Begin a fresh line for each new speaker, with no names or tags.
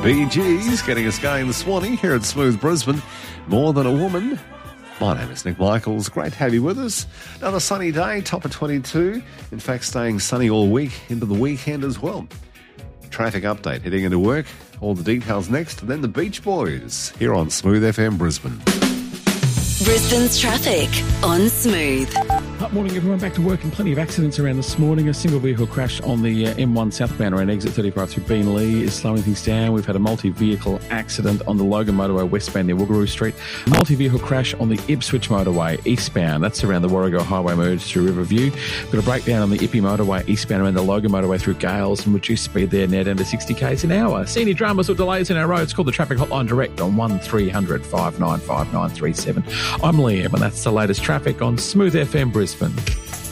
Bee Gees getting us going this morning here at Smooth Brisbane. More Than a Woman. My name is Nick Michaels. Great to have you with us. Another sunny day, top of 22. In fact, staying sunny all week into the weekend as well. Traffic update, heading into work. All the details next. And then the Beach Boys here on Smooth FM Brisbane.
Brisbane's traffic on Smooth.
Morning everyone, back to work, and plenty of accidents around this morning. A single vehicle crash on the M1 southbound around exit 35 through Beenleigh is slowing things down. We've had a multi-vehicle accident on the Logan motorway westbound near Woogaroo Street. Multi-vehicle crash on the Ipswich motorway eastbound. That's around the Warrego Highway merge through Riverview. Got a breakdown on the Ippy motorway eastbound around the Logan motorway through Gales, and reduced speed there now down to 60 k's an hour. See any dramas or delays in our roads? Call the traffic hotline direct on 1300 595 937. I'm Liam, and that's the latest traffic on Smooth FM Brisbane.